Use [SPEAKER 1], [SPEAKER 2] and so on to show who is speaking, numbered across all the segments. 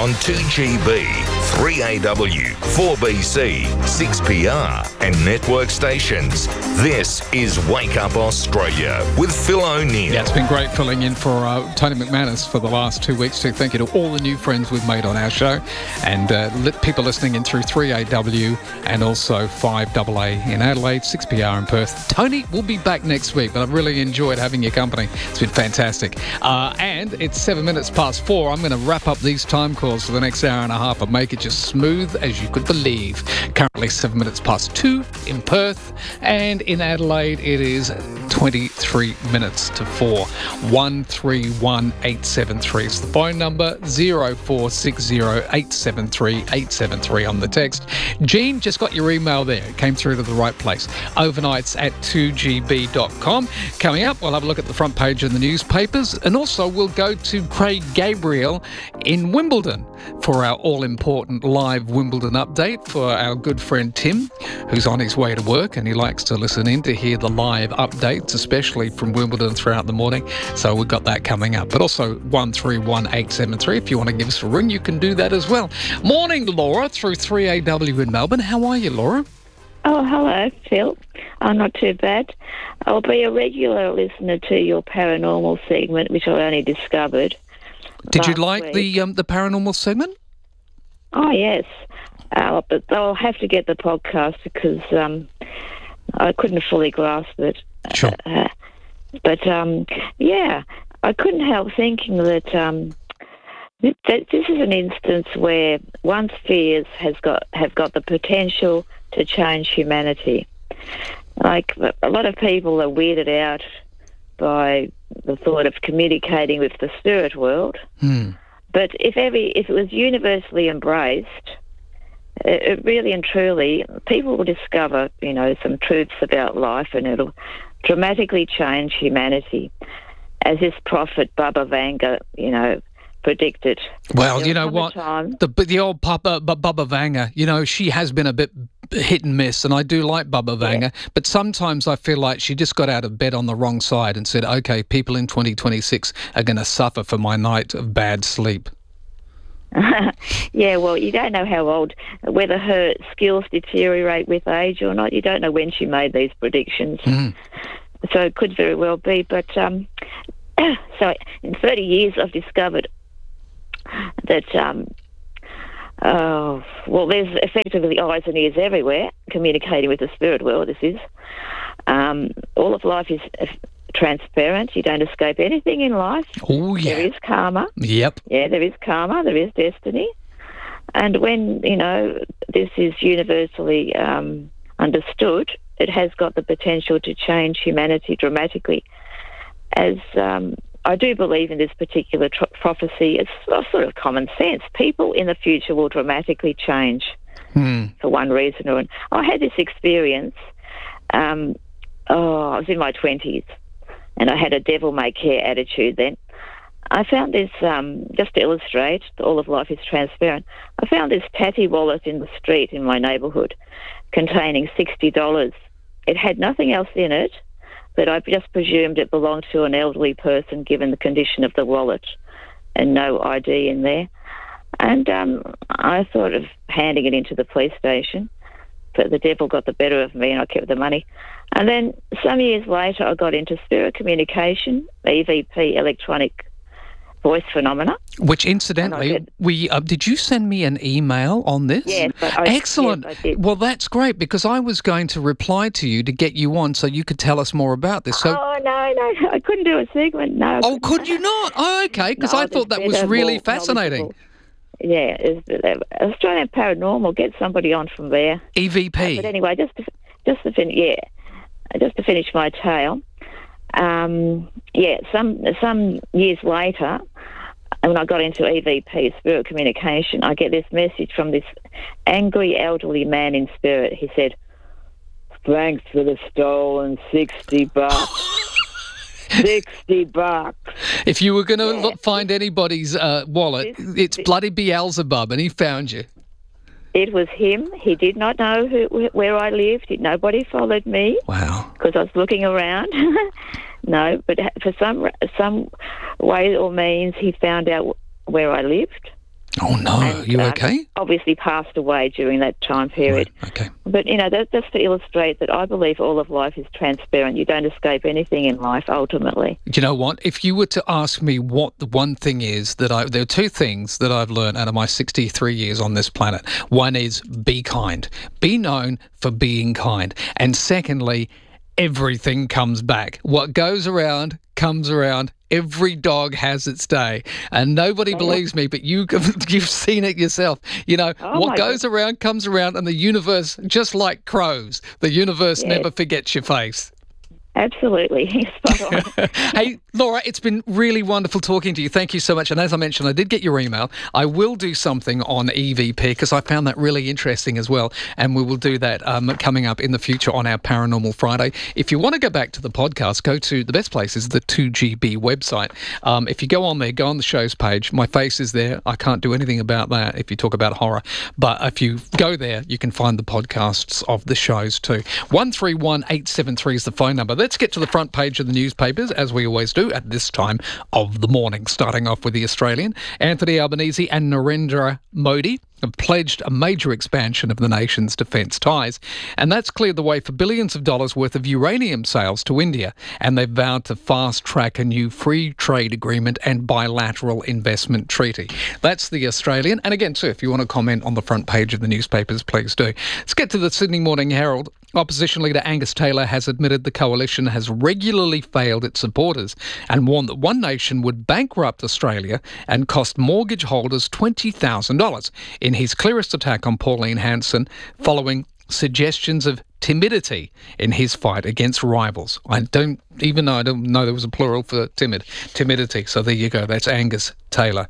[SPEAKER 1] on 2GB, 3AW, 4BC, 6PR and network stations. This is Wake Up Australia with Phil O'Neill.
[SPEAKER 2] Yeah, it's been great filling in for Tony McManus for the last 2 weeks too. Thank you to all the new friends we've made on our show and people listening in through 3AW and also 5AA in Adelaide, 6PR in Perth. Tony will be back next week, but I've really enjoyed having your company. It's been fantastic. And it's 7 minutes past 4. I'm going to wrap up these time calls for the next hour and a half and make it just smooth as you could believe. Currently 7 minutes past 2 in Perth, and in Adelaide it is 23 minutes to 4. 131873 is the phone number. 0460 873 873 on the text. Jean, just got your email there. It came through to the right place. Overnights at 2gb.com. Coming up, we'll have a look at the front page of the newspapers, and also we'll go to Craig Gabriel in Wimbledon for our all-important live Wimbledon update for our good friend Tim, who's on his way to work and he likes to listen in to hear the live updates, especially from Wimbledon throughout the morning. So we've got that coming up. But also 131873, if you want to give us a ring, you can do that as well. Morning, Laura, through 3AW in Melbourne. How are you, Laura?
[SPEAKER 3] Oh, hello, Phil. Not too bad. I'll be a regular listener to your paranormal segment, which I only discovered.
[SPEAKER 2] Did you like the paranormal segment?
[SPEAKER 3] Oh, yes. But I'll have to get the podcast because I couldn't fully grasp it.
[SPEAKER 2] Sure.
[SPEAKER 3] Yeah, I couldn't help thinking that this is an instance where one's fears have got the potential to change humanity. Like, a lot of people are weirded out by the thought of communicating with the spirit world. But if it was universally embraced, it really and truly, people will discover, some truths about life, and it'll dramatically change humanity, as this prophet Baba Vanga, predicted.
[SPEAKER 2] Well, you know what? The old Baba Vanga, she has been a bit hit and miss, and I do like Baba Vanga, but sometimes I feel like she just got out of bed on the wrong side and said, okay, people in 2026 are going to suffer for my night of bad sleep.
[SPEAKER 3] Yeah, well, you don't know how old, whether her skills deteriorate with age or not. You don't know when she made these predictions. So it could very well be. But so in 30 years, I've discovered that, there's effectively eyes and ears everywhere communicating with the spirit world, this is. All of life is transparent. You don't escape anything in life.
[SPEAKER 2] Oh, yeah.
[SPEAKER 3] There is karma.
[SPEAKER 2] Yep.
[SPEAKER 3] Yeah, there is karma. There is destiny. And when, this is universally understood, it has got the potential to change humanity dramatically. As I do believe in this particular prophecy, it's sort of common sense. People in the future will dramatically change for one reason or another. I had this experience. I was in my 20s, and I had a devil-may-care attitude then. I found this, just to illustrate, all of life is transparent, I found this tatty wallet in the street in my neighbourhood containing $60. It had nothing else in it, but I just presumed it belonged to an elderly person given the condition of the wallet and no ID in there. And I thought of handing it into the police station, but the devil got the better of me and I kept the money. And then some years later, I got into spirit communication, EVP, electronic voice phenomena.
[SPEAKER 2] Which, incidentally, did you send me an email on this?
[SPEAKER 3] Yes.
[SPEAKER 2] Excellent.
[SPEAKER 3] Yes, I did.
[SPEAKER 2] Well, that's great, because I was going to reply to you to get you on so you could tell us more about this. So,
[SPEAKER 3] no, I couldn't do a segment, no.
[SPEAKER 2] Oh, could you not? Oh, okay, because I thought that was really fascinating.
[SPEAKER 3] Yeah, Australian Paranormal, get somebody on from there.
[SPEAKER 2] EVP.
[SPEAKER 3] But anyway, just to finish my tale, some years later, when I got into EVP, spirit communication, I get this message from this angry elderly man in spirit. He said, "Thanks for the stolen $60. $60.
[SPEAKER 2] If you were going to find anybody's wallet, it's bloody Beelzebub, and he found you.
[SPEAKER 3] It was him. He did not know where I lived. Nobody followed me.
[SPEAKER 2] Wow.
[SPEAKER 3] Because I was looking around. No, but for some way or means, he found out where I lived.
[SPEAKER 2] Oh, no.
[SPEAKER 3] And,
[SPEAKER 2] You okay?
[SPEAKER 3] Obviously passed away during that time period.
[SPEAKER 2] Right. Okay.
[SPEAKER 3] But, that's to illustrate that I believe all of life is transparent. You don't escape anything in life, ultimately.
[SPEAKER 2] Do you know what? If you were to ask me what the one thing is there are two things that I've learned out of my 63 years on this planet. One is be kind. Be known for being kind. And secondly, everything comes back. What goes around comes around. Every dog has its day, and nobody believes me, but you've seen it yourself. What goes around comes around, and the universe, just like crows, the universe never forgets your face.
[SPEAKER 3] Absolutely. Spot on.
[SPEAKER 2] Hey, Laura, it's been really wonderful talking to you. Thank you so much. And as I mentioned, I did get your email. I will do something on EVP because I found that really interesting as well. And we will do that coming up in the future on our Paranormal Friday. If you want to go back to the podcast, go to the best place is the 2GB website. If you go on there, go on the show's page. My face is there. I can't do anything about that if you talk about horror. But if you go there, you can find the podcasts of the shows too. 131873 is the phone number. Let's get to the front page of the newspapers, as we always do at this time of the morning, starting off with The Australian. Anthony Albanese and Narendra Modi have pledged a major expansion of the nation's defence ties, and that's cleared the way for billions of dollars worth of uranium sales to India, and they've vowed to fast-track a new free trade agreement and bilateral investment treaty. That's The Australian, and again, too, if you want to comment on the front page of the newspapers, please do. Let's get to the Sydney Morning Herald. Opposition leader Angus Taylor has admitted the coalition has regularly failed its supporters and warned that One Nation would bankrupt Australia and cost mortgage holders $20,000 in his clearest attack on Pauline Hanson following suggestions of timidity in his fight against rivals. I don't know there was a plural for timidity. So there you go. That's Angus Taylor.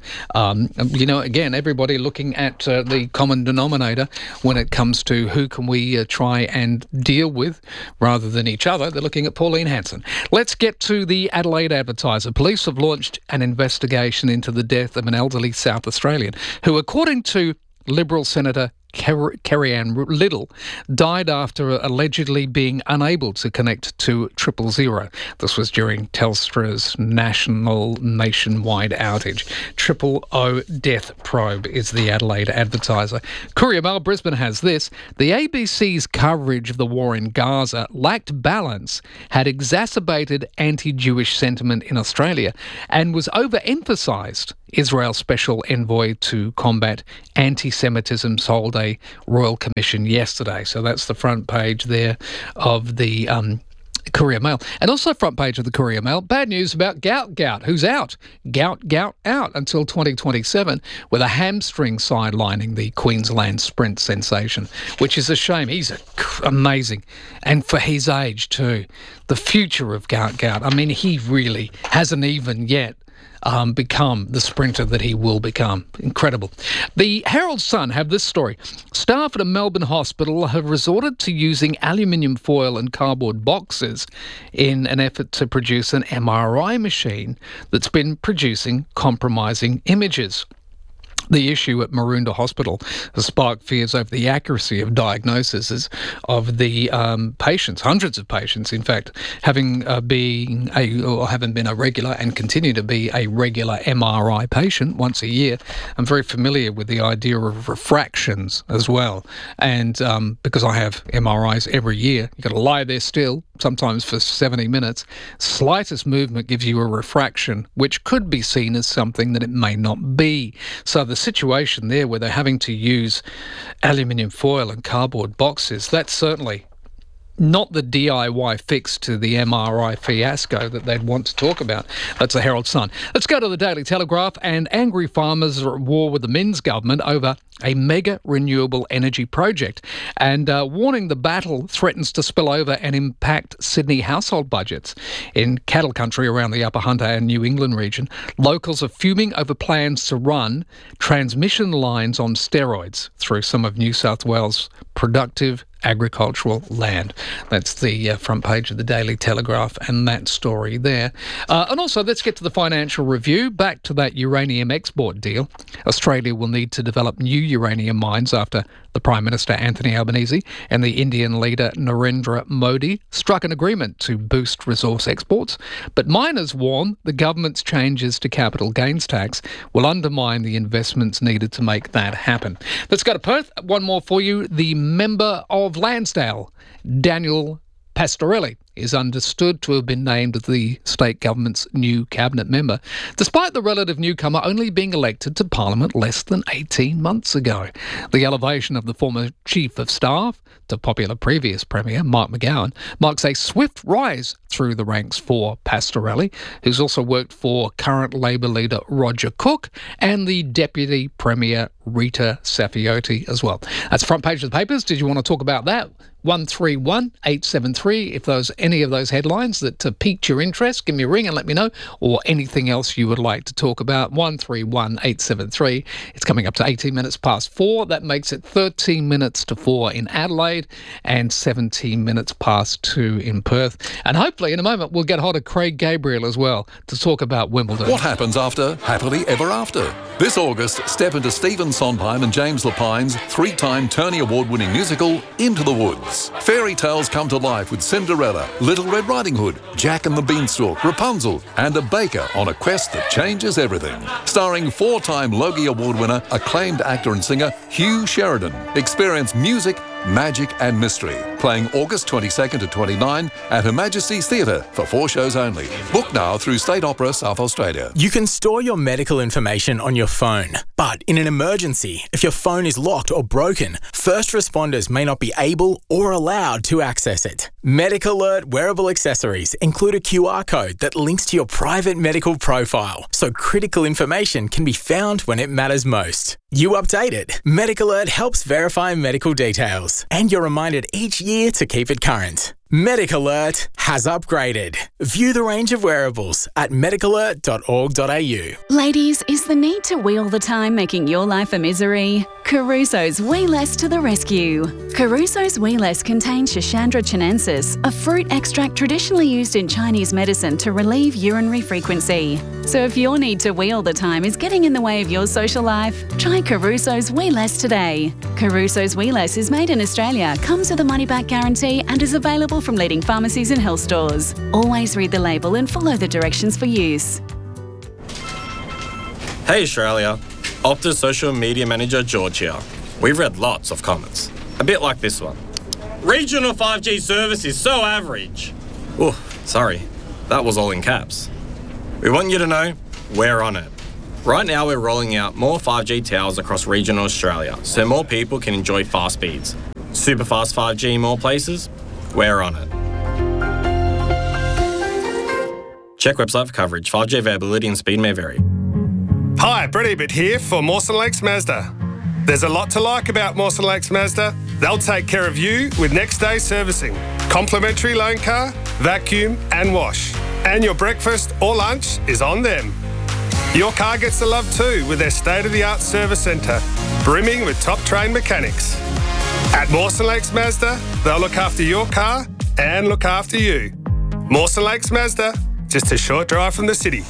[SPEAKER 2] Again, everybody looking at the common denominator when it comes to who can we try and deal with rather than each other. They're looking at Pauline Hanson. Let's get to the Adelaide Advertiser. Police have launched an investigation into the death of an elderly South Australian who, according to Liberal Senator Kerry-Ann Liddle, died after allegedly being unable to connect to 000. This was during Telstra's nationwide outage. 000 death probe is the Adelaide Advertiser. Courier Mail Brisbane has this. The ABC's coverage of the war in Gaza lacked balance, had exacerbated anti-Jewish sentiment in Australia, and was overemphasised. Israel's special envoy to combat anti-Semitism told a Royal Commission yesterday. So that's the front page there of the Courier Mail. And also front page of the Courier Mail, bad news about Gout, who's out. Gout out until 2027 with a hamstring sidelining the Queensland sprint sensation, which is a shame. He's amazing. And for his age too. The future of Gout. I mean, he really hasn't even yet become the sprinter that he will become. Incredible. The Herald Sun have this story. Staff at a Melbourne hospital have resorted to using aluminium foil and cardboard boxes in an effort to produce an MRI machine that's been producing compromising images. The issue at Maroondah Hospital has sparked fears over the accuracy of diagnoses of the patients, hundreds of patients, in fact, having been a regular and continue to be a regular MRI patient once a year. I'm very familiar with the idea of refractions as well. And because I have MRIs every year, you've got to lie there still, sometimes for 70 minutes. Slightest movement gives you a refraction, which could be seen as something that it may not be. So the situation there where they're having to use aluminium foil and cardboard boxes, that's certainly not the DIY fix to the MRI fiasco that they'd want to talk about. That's the Herald Sun. Let's go to the Daily Telegraph. And angry farmers are at war with the Minns government over a mega renewable energy project, and warning the battle threatens to spill over and impact Sydney household budgets. In cattle country around the Upper Hunter and New England region, locals are fuming over plans to run transmission lines on steroids through some of New South Wales' productive agricultural land. That's the front page of the Daily Telegraph and that story there. And also, let's get to the financial review. Back to that uranium export deal. Australia will need to develop new uranium mines after the Prime Minister Anthony Albanese and the Indian leader Narendra Modi struck an agreement to boost resource exports. But miners warn the government's changes to capital gains tax will undermine the investments needed to make that happen. Let's go to Perth. One more for you. The member of Lansdale, Daniel Pastorelli, is understood to have been named the state government's new cabinet member, despite the relative newcomer only being elected to Parliament less than 18 months ago. The elevation of the former Chief of Staff to popular previous Premier Mark McGowan marks a swift rise through the ranks for Pastorelli, who's also worked for current Labor leader Roger Cook and the Deputy Premier Rita Saffioti as well. That's front page of the papers. Did you want to talk about that? 131873. If any of those headlines that piqued your interest, give me a ring and let me know, or anything else you would like to talk about. 131873. It's coming up to 18 minutes past 4. That makes it 13 minutes to 4 in Adelaide and 17 minutes past 2 in Perth. And hopefully in a moment we'll get hold of Craig Gabriel as well to talk about Wimbledon.
[SPEAKER 4] What happens after Happily Ever After? This August, step into Stephen Sondheim and James Lapine's 3-time Tony Award-winning musical Into the Woods. Fairy tales come to life with Cinderella, Little Red Riding Hood, Jack and the Beanstalk, Rapunzel, and a baker on a quest that changes everything. Starring 4-time Logie Award winner, acclaimed actor and singer Hugh Sheridan. Experience music, magic and mystery. Playing August 22nd to 29 at Her Majesty's Theatre for 4 shows only. Book now through State Opera South Australia.
[SPEAKER 5] You can store your medical information on your phone, but in an emergency, if your phone is locked or broken, first responders may not be able or allowed to access it. MedicAlert wearable accessories include a QR code that links to your private medical profile, so critical information can be found when it matters most. You update it. MedicAlert helps verify medical details, and you're reminded each year to keep it current. MedicAlert has upgraded. View the range of wearables at medicalert.org.au.
[SPEAKER 6] Ladies, is the need to wheel the time making your life a misery? Caruso's Wee Less to the rescue. Caruso's Wee Less contains Schisandra chinensis, a fruit extract traditionally used in Chinese medicine to relieve urinary frequency. So if your need to wheel the time is getting in the way of your social life, try Caruso's Wee Less today. Caruso's Wee Less is made in Australia, comes with a money-back guarantee and is available from leading pharmacies and health stores. Always read the label and follow the directions for use.
[SPEAKER 7] Hey Australia, Optus social media manager George here. We've read lots of comments, a bit like this one. Regional 5G service is so average. Oh, sorry, that was all in caps. We want you to know we're on it. Right now we're rolling out more 5G towers across regional Australia so more people can enjoy fast speeds. Super fast 5G in more places? We're on it. Check website for coverage. 5G availability and speed may vary.
[SPEAKER 8] Hi, Brett Ebert here for Mawson Lakes Mazda. There's a lot to like about Mawson Lakes Mazda. They'll take care of you with next day servicing, complimentary loan car, vacuum and wash. And your breakfast or lunch is on them. Your car gets the love too with their state-of-the-art service centre, brimming with top-trained mechanics. At Mawson Lakes Mazda, they'll look after your car and look after you. Mawson Lakes Mazda, just a short drive from the city.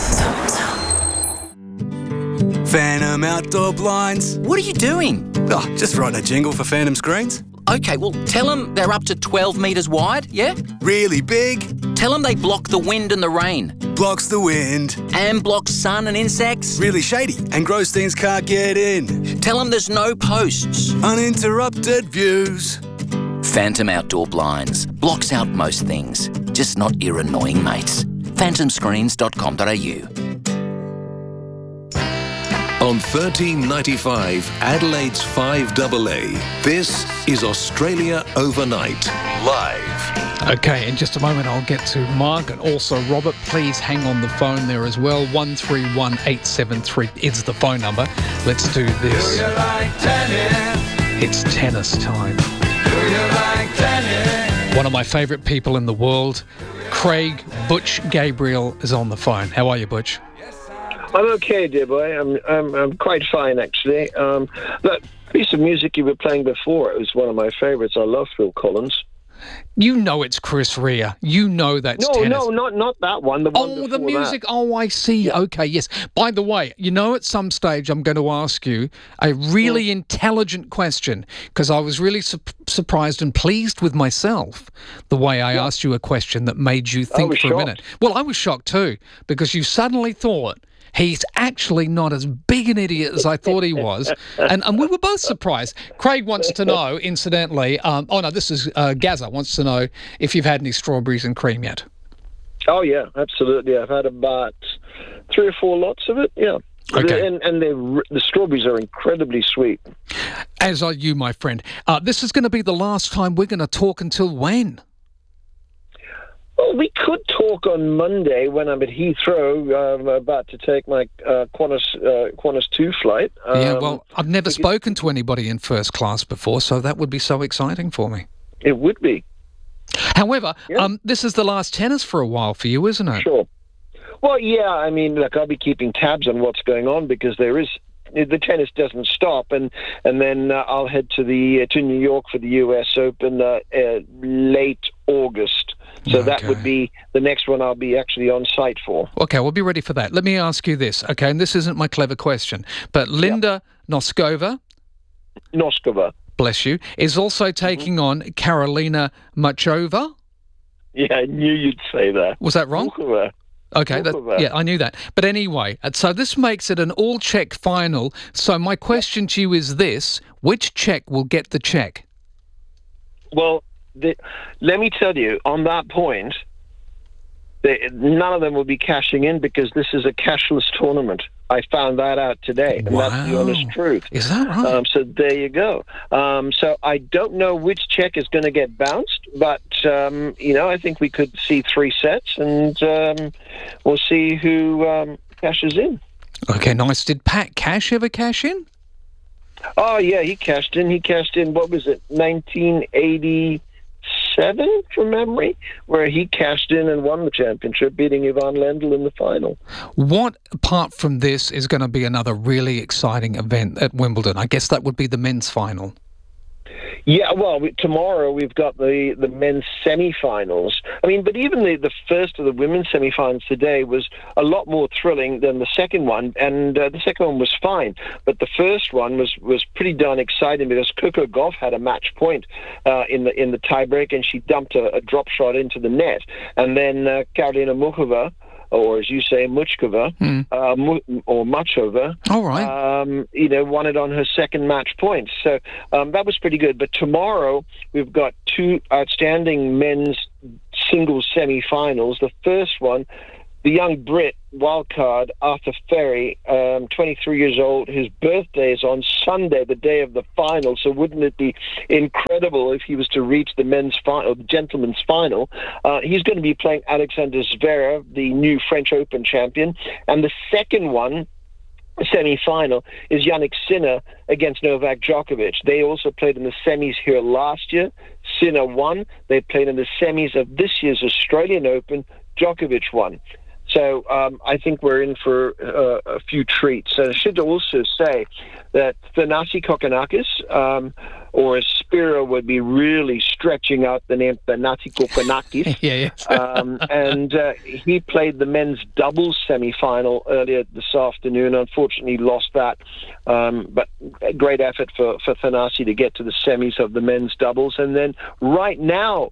[SPEAKER 9] Phantom Outdoor Blinds.
[SPEAKER 10] What are you doing?
[SPEAKER 9] Oh, just writing a jingle for Phantom Screens.
[SPEAKER 10] Okay, well, tell them they're up to 12 metres wide, yeah?
[SPEAKER 9] Really big.
[SPEAKER 10] Tell them they block the wind and the rain.
[SPEAKER 9] Blocks the wind.
[SPEAKER 10] And blocks sun and insects.
[SPEAKER 9] Really shady, and gross things can't get in.
[SPEAKER 10] Tell them there's no posts.
[SPEAKER 9] Uninterrupted views.
[SPEAKER 10] Phantom Outdoor Blinds. Blocks out most things, just not your annoying mates. phantomscreens.com.au.
[SPEAKER 1] On 1395 Adelaide's 5AA, this is Australia Overnight, live.
[SPEAKER 2] Okay, in just a moment I'll get to Mark and also Robert. Please hang on the phone there as well. 131873 is the phone number. Let's do this.
[SPEAKER 11] Do you like tennis?
[SPEAKER 2] It's tennis time.
[SPEAKER 11] Do you like tennis?
[SPEAKER 2] One of my favourite people in the world, Craig Butch Gabriel, is on the phone. How are you, Butch?
[SPEAKER 12] I'm okay, dear boy. I'm quite fine, actually. That piece of music you were playing before, it was one of my favourites. I love Phil Collins.
[SPEAKER 2] You know it's Chris Rea. You know that's tennis.
[SPEAKER 12] No, not that one. The one
[SPEAKER 2] the music.
[SPEAKER 12] That.
[SPEAKER 2] Oh, I see. Yeah. Okay, yes. By the way, at some stage I'm going to ask you a really intelligent question, because I was really surprised and pleased with myself the way I asked you a question that made you think for a minute. Well, I was shocked too, because you suddenly thought, he's actually not as big an idiot as I thought he was. And we were both surprised. Craig wants to know, incidentally, this is Gazza wants to know if you've had any strawberries and cream yet.
[SPEAKER 12] Oh, yeah, absolutely. I've had about 3 or 4 lots of it, yeah.
[SPEAKER 2] Okay.
[SPEAKER 12] And the strawberries are incredibly sweet.
[SPEAKER 2] As are you, my friend. This is going to be the last time we're going to talk until when?
[SPEAKER 12] Well, we could talk on Monday when I'm at Heathrow. I'm about to take my Qantas 2 flight.
[SPEAKER 2] I've never spoken to anybody in first class before, so that would be so exciting for me.
[SPEAKER 12] It would be.
[SPEAKER 2] However, this is the last tennis for a while for you, isn't it?
[SPEAKER 12] Sure. Well, yeah, I mean, look, I'll be keeping tabs on what's going on, because the tennis doesn't stop, and then I'll head to New York for the US Open late August. So that would be the next one I'll be actually on site for.
[SPEAKER 2] Okay, we'll be ready for that. Let me ask you this, okay, and this isn't my clever question, but Linda Noskova, bless you, is also taking on Karolina Muchova.
[SPEAKER 12] Yeah, I knew you'd say that.
[SPEAKER 2] Was that wrong?
[SPEAKER 12] Muchova.
[SPEAKER 2] Okay, I knew that. But anyway, so this makes it an all-Czech final. So my question to you is this: which Czech will get the Czech?
[SPEAKER 12] Well, let me tell you, on that point, none of them will be cashing in, because this is a cashless tournament. I found that out today, and that's the honest truth.
[SPEAKER 2] Is that right?
[SPEAKER 12] So there you go. So I don't know which Czech is going to get bounced, but, I think we could see 3 sets, and we'll see who cashes in.
[SPEAKER 2] Okay, nice. Did Pat Cash ever cash in?
[SPEAKER 12] Oh, yeah, he cashed in. What was it, 1987 from memory, where he cashed in and won the championship, beating Ivan Lendl in the final.
[SPEAKER 2] What, apart from this, is going to be another really exciting event at Wimbledon? I guess that would be the men's final.
[SPEAKER 12] Yeah, well, tomorrow we've got the men's semi-finals. I mean, but even the first of the women's semi-finals today was a lot more thrilling than the second one, and the second one was fine. But the first one was pretty darn exciting, because Coco Gauff had a match point in the tiebreak, and she dumped a drop shot into the net. And then Karolina Muchova, or as you say, Muchkova, or Machova,
[SPEAKER 2] all right,
[SPEAKER 12] won it on her second match point. So that was pretty good. But tomorrow we've got 2 outstanding men's singles semi-finals. The first one, the young Brit wildcard Arthur Ferry, 23 years old. His birthday is on Sunday, the day of the final. So wouldn't it be incredible if he was to reach the men's final, the gentleman's final? He's going to be playing Alexander Zverev, the new French Open champion. And the second one, semi-final, is Jannik Sinner against Novak Djokovic. They also played in the semis here last year. Sinner won. They played in the semis of this year's Australian Open. Djokovic won. So I think we're in for a few treats. And I should also say that Thanasi Kokkinakis, or as Spiro would be really stretching out the name Thanasi Kokkinakis, and he played the men's doubles semi-final earlier this afternoon. Unfortunately, lost that. But a great effort for Thanasi to get to the semis of the men's doubles. And then right now,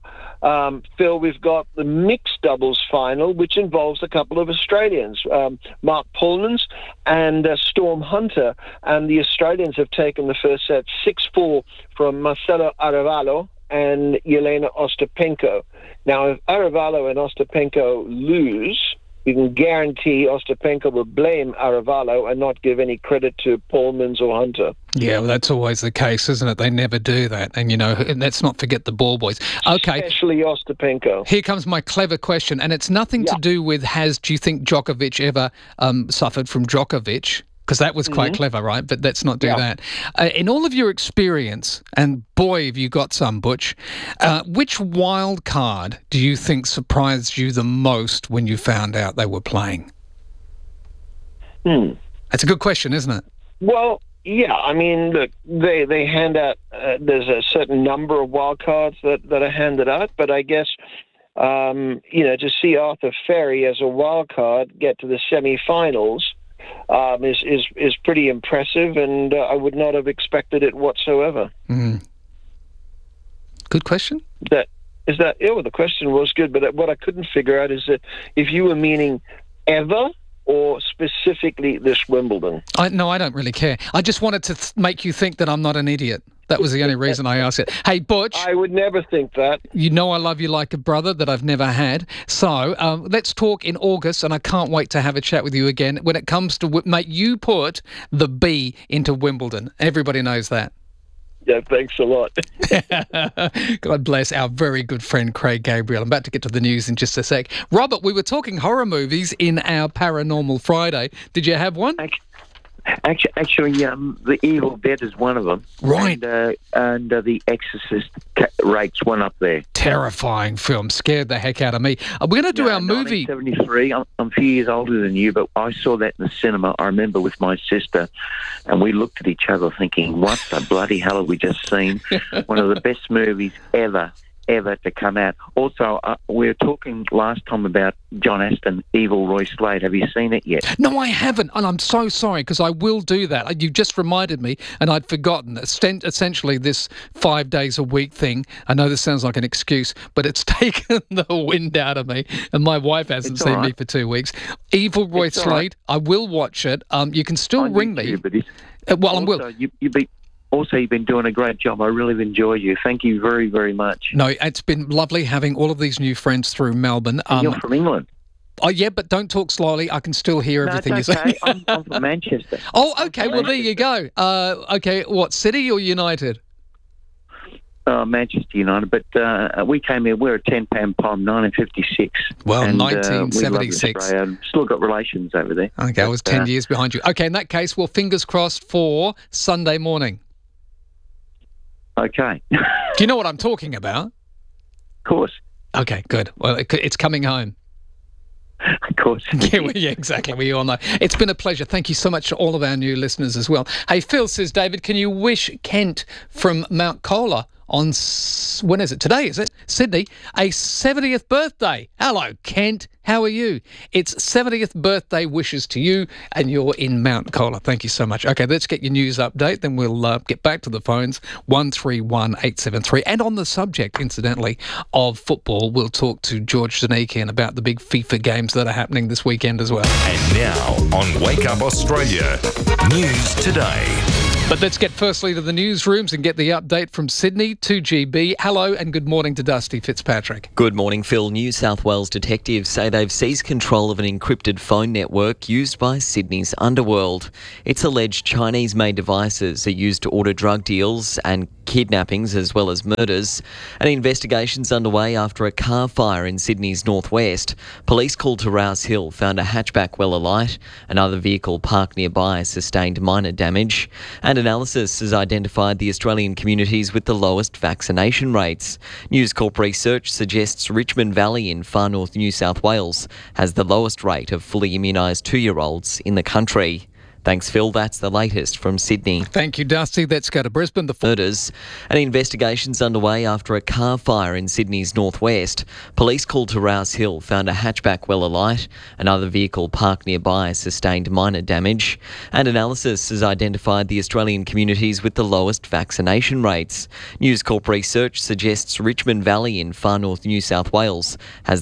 [SPEAKER 12] Phil, we've got the mixed doubles final, which involves a couple of Australians, Mark Polmans and Storm Hunter. And the Australians have taken the first set 6-4 from Marcelo Arevalo and Yelena Ostapenko. Now, if Arevalo and Ostapenko lose, you can guarantee Ostapenko will blame Arevalo and not give any credit to Polmans or Hunter.
[SPEAKER 2] Yeah, well, that's always the case, isn't it? They never do that. And, and let's not forget the ball boys. Okay.
[SPEAKER 12] Especially Ostapenko.
[SPEAKER 2] Here comes my clever question, and it's nothing to do with do you think Djokovic ever suffered from Djokovic? Because that was quite clever, right? But let's not do that. In all of your experience, and boy, have you got some, Butch, which wild card do you think surprised you the most when you found out they were playing? That's a good question, isn't it?
[SPEAKER 12] Well, yeah. I mean, look, they hand out. There's a certain number of wild cards that are handed out, but I guess to see Arthur Ferry as a wild card get to the semi-finals is pretty impressive, and I would not have expected it whatsoever.
[SPEAKER 2] Good question.
[SPEAKER 12] The question was good, but what I couldn't figure out is that if you were meaning ever or specifically this Wimbledon.
[SPEAKER 2] No, I don't really care. I just wanted to make you think that I'm not an idiot. That was the only reason I asked it. Hey, Butch.
[SPEAKER 12] I would never think that.
[SPEAKER 2] You know I love you like a brother that I've never had. So let's talk in August, and I can't wait to have a chat with you again. When it comes to, mate, you put the B into Wimbledon. Everybody knows that.
[SPEAKER 12] Yeah, thanks a lot.
[SPEAKER 2] God bless our very good friend Craig Gabriel. I'm about to get to the news in just a sec. Robert, we were talking horror movies in our Paranormal Friday. Did you have one?
[SPEAKER 13] Actually, The Evil Dead is one of them.
[SPEAKER 2] Right.
[SPEAKER 13] And The Exorcist rates one up there.
[SPEAKER 2] Terrifying film. Scared the heck out of me. We're going to do our movie.
[SPEAKER 13] 1973. I'm a few years older than you, but I saw that in the cinema. I remember with my sister, and we looked at each other thinking, what the bloody hell have we just seen? One of the best movies ever to come out. Also, we were talking last time about John Aston, Evil Roy Slade. Have you seen it yet?
[SPEAKER 2] No, I haven't, and I'm so sorry, because I will do that. You just reminded me, and I'd forgotten. Essentially, this 5 days a week thing, I know this sounds like an excuse, but it's taken the wind out of me, and my wife hasn't seen me for 2 weeks. Evil Roy Slade, I will watch it. You can still ring me. Well, I will.
[SPEAKER 13] Also, you've been doing a great job. I really enjoy you. Thank you very, very much.
[SPEAKER 2] No, it's been lovely having all of these new friends through Melbourne.
[SPEAKER 13] You're from England.
[SPEAKER 2] Oh, yeah, but don't talk slowly. I can still hear everything
[SPEAKER 13] it's
[SPEAKER 2] you're
[SPEAKER 13] okay.
[SPEAKER 2] saying.
[SPEAKER 13] I'm from Manchester.
[SPEAKER 2] Oh, okay. Well, there you go. Okay, what, City or United?
[SPEAKER 13] Manchester United, but we came here. We're a 10-pound palm, 1956.
[SPEAKER 2] Well,
[SPEAKER 13] and,
[SPEAKER 2] 1976.
[SPEAKER 13] We love still got relations over there.
[SPEAKER 2] Okay, I was 10 years behind you. Okay, in that case, well, fingers crossed for Sunday morning.
[SPEAKER 13] Okay.
[SPEAKER 2] Do you know what I'm talking about?
[SPEAKER 13] Of course.
[SPEAKER 2] Okay, good. Well, it's coming home.
[SPEAKER 13] Of course.
[SPEAKER 2] Yeah, exactly. We all know. It's been a pleasure. Thank you so much to all of our new listeners as well. Hey, Phil says, David, can you wish Kent from Mount Colah on, when is it? Today, is it? Sydney, a 70th birthday. Hello, Kent. How are you? It's 70th birthday wishes to you, and you're in Mount Colah. Thank you so much. Okay, let's get your news update, then we'll get back to the phones, 131873. And on the subject, incidentally, of football, we'll talk to George Zanekian about the big FIFA games that are happening this weekend as well.
[SPEAKER 1] And now, on Wake Up Australia, News Today.
[SPEAKER 2] But let's get firstly to the newsrooms and get the update from Sydney, 2GB. Hello and good morning to Dusty Fitzpatrick.
[SPEAKER 14] Good morning, Phil. New South Wales detectives say they've seized control of an encrypted phone network used by Sydney's underworld. It's alleged Chinese-made devices are used to order drug deals and kidnappings as well as murders. An investigation's underway after a car fire in Sydney's northwest. Police called to Rouse Hill found a hatchback well alight. Another vehicle parked nearby sustained minor damage. And analysis has identified the Australian communities with the lowest vaccination rates. News Corp research suggests Richmond Valley in far north New South Wales has the lowest rate of fully immunised 2-year-olds in the country. Thanks, Phil. That's the latest from Sydney.
[SPEAKER 2] Thank you, Dusty. Let's go to Brisbane. The
[SPEAKER 14] murders. An investigation's underway after a car fire in Sydney's northwest. Police called to Rouse Hill found a hatchback well alight. Another vehicle parked nearby sustained minor damage. And analysis has identified the Australian communities with the lowest vaccination rates. News Corp research suggests Richmond Valley in far north New South Wales has